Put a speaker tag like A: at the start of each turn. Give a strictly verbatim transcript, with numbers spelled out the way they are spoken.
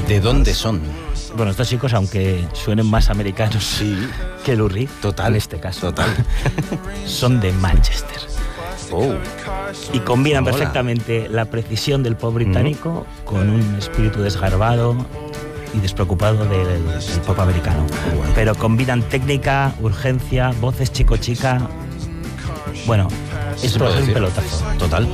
A: ¿De dónde son?
B: Bueno, estos chicos, aunque suenen más americanos
A: sí.
B: que Lou Reed,
A: total,
B: en este caso,
A: total.
B: son de Manchester.
A: Oh.
B: Y combinan
A: Hola.
B: perfectamente la precisión del pop británico mm. con un espíritu desgarbado y despreocupado del, del pop americano.
A: Bueno.
B: Pero combinan técnica, urgencia, voces chico-chica. Bueno, esto es un pelotazo.
A: Total.